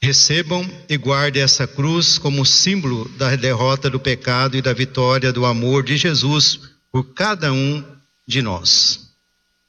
Recebam e guardem essa cruz como símbolo da derrota do pecado e da vitória do amor de Jesus por cada um de nós.